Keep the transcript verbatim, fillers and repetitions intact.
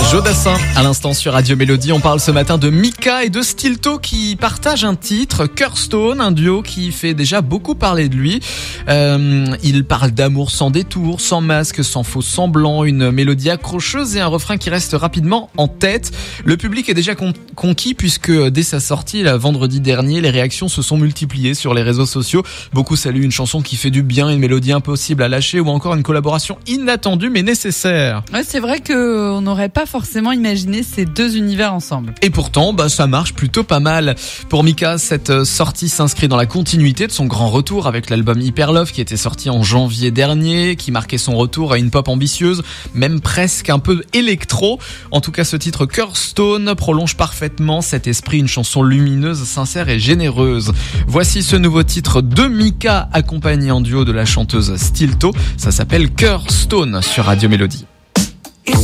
Jodassin, à l'instant sur Radio Mélodie, on parle ce matin de Mika et de Stilto qui partagent un titre, Curstone, un duo qui fait déjà beaucoup parler de lui. Euh, il parle d'amour sans détour, sans masque, sans faux semblant, une mélodie accrocheuse et un refrain qui reste rapidement en tête. Le public est déjà con- conquis puisque dès sa sortie, la vendredi dernier, les réactions se sont multipliées sur les réseaux sociaux. Beaucoup saluent une chanson qui fait du bien, une mélodie impossible à lâcher ou encore une collaboration inattendue mais nécessaire. Ouais, c'est vrai qu'on n'aurait pas forcément imaginé ces deux univers ensemble. Et pourtant, bah, ça marche plutôt pas mal. Pour Mika, cette sortie s'inscrit dans la continuité de son grand retour avec l'album Hyper Love qui était sorti en janvier dernier, qui marquait son retour à une pop ambitieuse, même presque un peu électro. En tout cas, ce titre Curstone prolonge parfaitement cet esprit, une chanson lumineuse, sincère et généreuse. Voici ce nouveau titre de Mika, accompagné en duo de la chanteuse Stilto. Ça s'appelle Curstone sur Radio Mélodie.